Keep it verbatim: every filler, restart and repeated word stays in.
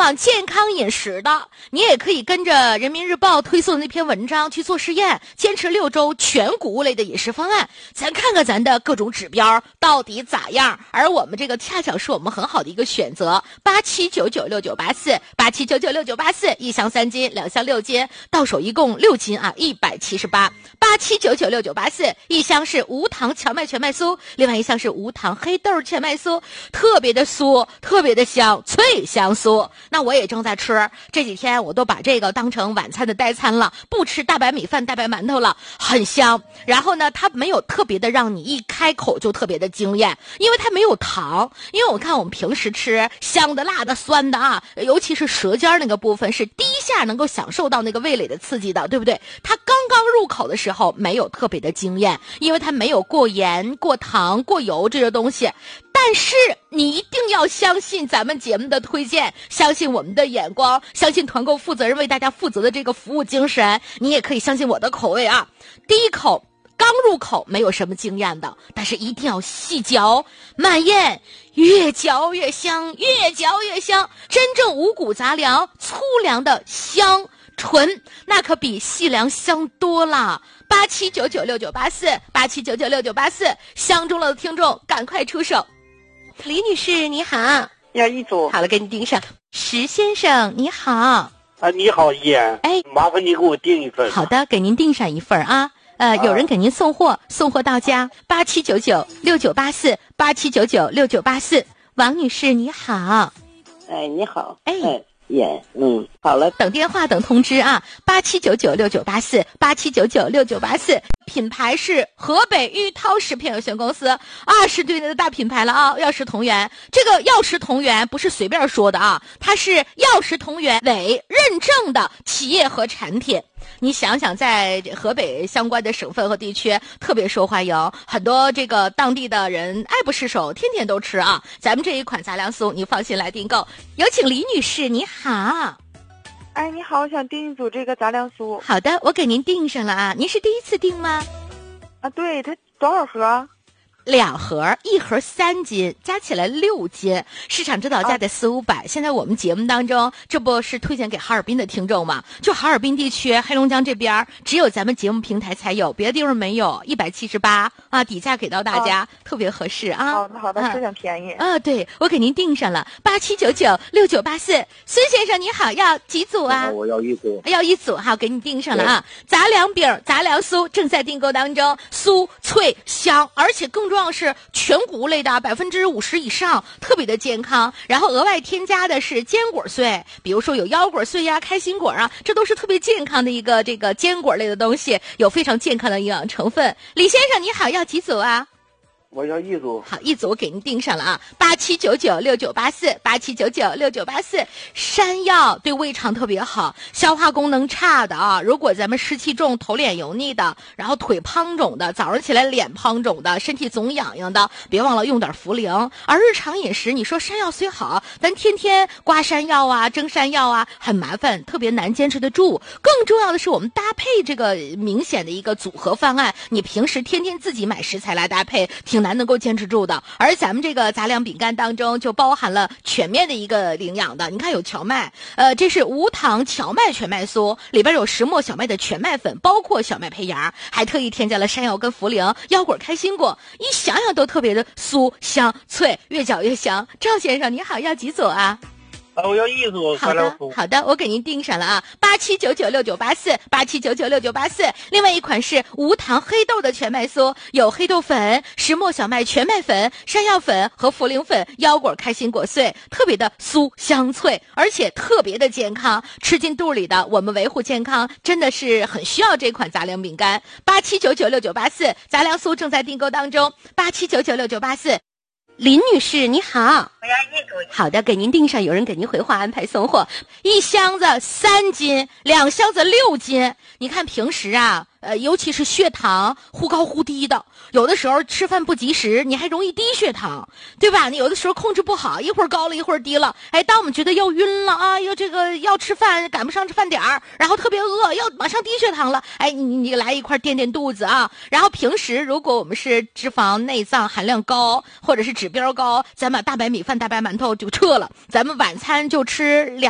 往健康饮食的，你也可以跟着人民日报推送的那篇文章去做实验，坚持六周全谷物类的饮食方案，咱看看咱的各种指标到底咋样。而我们这个恰巧是我们很好的一个选择，八七九九六九八四，八七九九六九八四，一箱三斤，两箱六斤，到手一共六斤啊，一百七十八。八七九九六九八四，一箱是无糖荞麦全麦酥，另外一箱是无糖黑豆全麦酥，特别的酥，特别的香，脆香酥。那我也正在吃，这几天我都把这个当成晚餐的代餐了，不吃大白米饭、大白馒头了，很香。然后呢，它没有特别的让你一开口就特别的惊艳，因为它没有糖。因为我看我们平时吃香的、辣的、酸的啊，尤其是舌尖那个部分是第一下能够享受到那个味蕾的刺激的，对不对？它刚刚入口的时候没有特别的惊艳，因为它没有过盐、过糖、过油这些东西。但是你一定要相信咱们节目的推荐，相信我们的眼光，相信团购负责人为大家负责的这个服务精神。你也可以相信我的口味啊。第一口刚入口没有什么惊艳的，但是一定要细嚼慢咽，越嚼越香，越嚼越香。真正五谷杂粮粗粮的香纯，那可比细粮香多了。八七九九六九八四，八七九九六九八四，相中了的听众赶快出手。李女士你好。 要一组。 好了，给你订上。石先生你好。 啊，你好燕。 哎， 麻烦你给我订一份。 好的，给您订上一份啊。呃，有人给您送货，送货到家。八七九九六九八四，八七九九六九八四。王女士你好。 哎，你好。 哎。 哎耶，嗯，好了， 等电话，等通知啊！八七九九六九八四，八七九九六九八四，品牌是河北玉涛食品有限公司，二十多年的大品牌了啊！药食同源，这个药食同源不是随便说的啊，它是药食同源委认证的企业和产品。你想想，在河北相关的省份和地区特别受欢迎，很多这个当地的人爱不释手，天天都吃啊。咱们这一款杂粮酥，你放心来订购。有请李女士，你好。 哎，你好，我想订一组这个杂粮酥。 好的，我给您订上了啊。您是第一次订吗？ 啊，对，它多少盒？ 两盒，一盒三斤，加起来六斤，市场指导价得四五百。现在我们节目当中，这不是推荐给哈尔滨的听众吗？就哈尔滨地区、黑龙江这边，只有咱们节目平台才有，别的地方没有。一百七十八啊，底价给到大家，啊、特别合适啊。 好的，好的，非常便宜。 啊，对，我给您订上了，八七九九六九八四。孙先生你好，要几组啊？ 我要一组。 要一组，好，给你订上了啊。杂粮饼、杂粮酥正在订购当中，酥脆香，而且更。重要是全谷物类的，百分之五十以上，特别的健康。然后额外添加的是坚果碎，比如说有腰果碎呀、开心果啊，这都是特别健康的一个这个坚果类的东西，有非常健康的营养成分。李先生你好，要几组啊？ 我要一组。 好，一组我给您订上了啊，八七九九六九八四，八七九九六九八四。山药对胃肠特别好，消化功能差的啊，如果咱们湿气重、头脸油腻的，然后腿胖肿的，早上起来脸胖肿的，身体总痒痒的，别忘了用点茯苓。而日常饮食，你说山药虽好，咱天天刮山药啊、蒸山药啊，很麻烦，特别难坚持得住。更重要的是，我们搭配这个明显的一个组合方案，你平时天天自己买食材来搭配，挺难能够坚持住的。而咱们这个杂粮饼干当中就包含了全面的一个营养的，你看有荞麦，呃，这是无糖荞麦全麦酥，里边有石磨小麦的全麦粉，包括小麦胚芽，还特意添加了山药跟茯苓、腰果、开心果，一想想都特别的酥香脆，越嚼越香。赵先生你好，要几组啊？ 啊，我要一组杂粮酥。 好的，我给您订上了啊，八七九九六九八四，八七九九六九八四。另外一款是无糖黑豆的全麦酥，有黑豆粉、石磨小麦全麦粉、山药粉和茯苓粉、腰果、开心果碎，特别的酥香脆，而且特别的健康，吃进肚里的。我们维护健康真的是很需要这款杂粮饼干。八七九九六九八四，杂粮酥正在订购当中，八七九九六九八四。林女士你好。 我要一组。 好的，给您订上，有人给您回话安排送货，一箱子三斤，两箱子六斤。你看平时啊呃，尤其是血糖忽高忽低的，有的时候吃饭不及时，你还容易低血糖，对吧？你有的时候控制不好，一会儿高了一会儿低了，哎，当我们觉得要晕了啊，要这个要吃饭赶不上这饭点儿，然后特别饿，要马上低血糖了，哎，你你来一块垫垫肚子啊。然后平时如果我们是脂肪内脏含量高，或者是指标高，咱把大白米饭、大白馒头就撤了，咱们晚餐就吃两